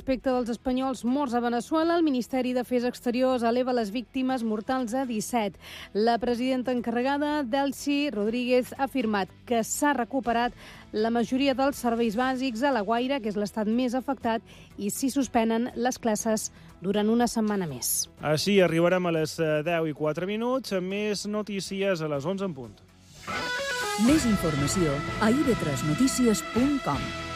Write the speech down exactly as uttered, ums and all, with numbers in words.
respecte dels espanyols morts a Veneçuela, el Ministeri d'Afers Exteriors eleva les víctimes mortals a disset. La presidenta encarregada, Delcy Rodríguez, ha afirmat que s'ha recuperat la majoria dels serveis bàsics a La Guaira, que és l'estat més afectat, i s'hi suspenen les classes durant una setmana més. Així arribarem a les deu i quatre minuts, amb més notícies a les onze en punt. Més informació a i ve tres notícies punt com.